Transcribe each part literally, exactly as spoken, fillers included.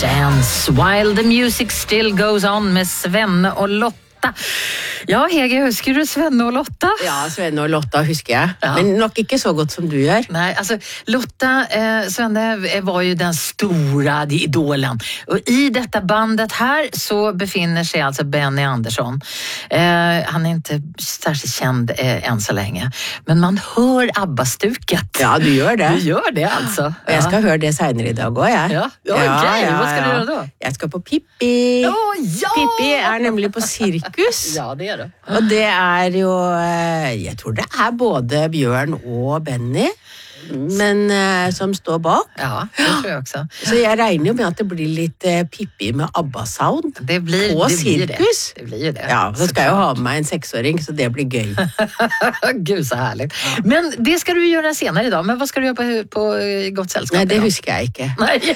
Dance while the music still goes on med Svenne og Lotta. Ja, Hege, husker du Svenne og Lotta? Ja, Svenne og Lotta husker jeg. Ja. Men nok ikke så godt som du gjør. Nej, alltså Lotta, eh, Svenne var ju den stora idolen. Och i detta bandet här så befinner sig alltså Benny Andersson. Eh, han är inte särskilt känd eh, än så länge. Men man hör ABBA-stuket. Ja, du gjør det. Du gjør det, altså. Og jeg skal høre det senere i dag også, jeg. Ja, ja, okay. Ja, ja, Hva skal ja. du gjøre da? Jeg skal på Pippi. Oh, ja! Pippi er nemlig på sirkus. Ja, det er det. Og det er jo, jeg tror det er både Bjørn og Benny, men uh, som står bak. Ja, det tror jeg også. Så jeg regner jo med at det blir litt uh, Pippi med ABBA-sound det blir, på det sirkus. Blir det. det blir det. Ja, så skal jeg jo ha med meg en seksåring, så det blir gøy. Gud, så härligt. Men det skal du gjøre senere i dag. Men hva skal du gjøre på, på Godt Selskap? Nei, det husker jeg ikke. Nei.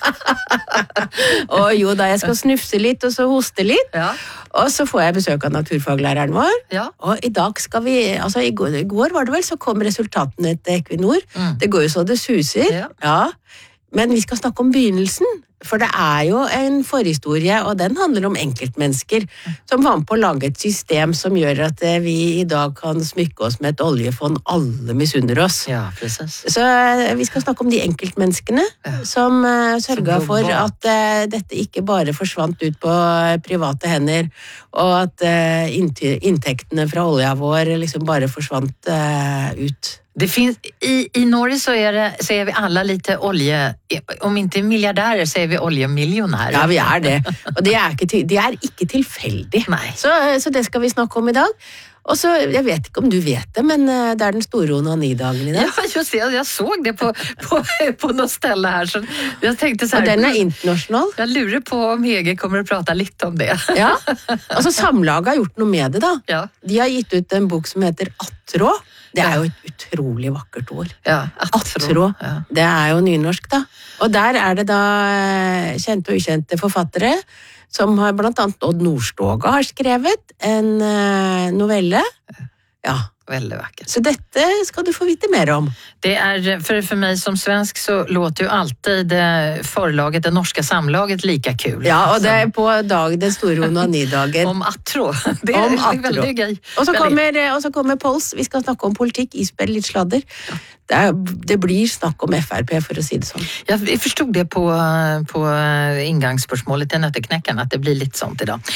Og jo da, jeg skal snufse litt, og så hoste litt. Ja. Og så får jeg besøk av naturfaglæreren vår. Ja. Og i dag skal vi, altså i går, i går var det vel, så kom resultatene til Equinor. Mm. Det går jo så det suser. Ja. Ja. Men vi skal snakke om begynnelsen. For det er jo en forhistorie, og den handler om enkeltmennesker som var med på å lage et system som gjør at vi i dag kan smykke oss med et oljefond alle misunner oss. Ja, precis. Så vi skal snakke om de enkeltmenneskene ja. som uh, sørget for at uh, dette ikke bare forsvant ut på uh, private hender, og at uh, inntektene fra olja vår liksom bare forsvant uh, ut. Det finns, i, I Norge så är, det, så är vi alla lite olje, om inte miljardärer så är vi oljemiljonärer. Ja, vi er det. Og det er ikke, det er ikke tilfeldig. Nei. Så, så det skal vi snakke om i dag. Og så, jeg vet ikke om du vet det, men det er den store onanidagen i dag. Ja, just det. Jeg så det på, på, på noe stelle her. Så jeg tenkte så her, og den er internasjonal. Jeg lurer på om Hege kommer å prate litt om det. Ja, altså Samlaget har gjort noe med det da. Ja. De har gitt ut en bok som heter Attråd. Det er jo et utrolig vakkert ord. Ja, Attråd. Ja. Det er jo nynorsk da. Og der er det da kjente og ukjente forfattere, som har blant annet Odd Nordstoga har skrevet en novelle. Ja. Veldig vackert. Så dette skal du få vite mer om. Det er, for, for meg som svensk så låter jo alltid det forlaget, det norske samlaget, like kul. Ja, og det er på dag, den store onanidagen. Om Attråd. Det er om veldig gøy. Og så kommer, og så kommer Pols, vi skal snakke om politikk, isspill, litt sladder. Det, er, det blir snakk om F R P, for å si det sånn. Jeg forstod det på, på inngangsspørsmålet til Nøtteknekken, at det blir litt sånt i dag.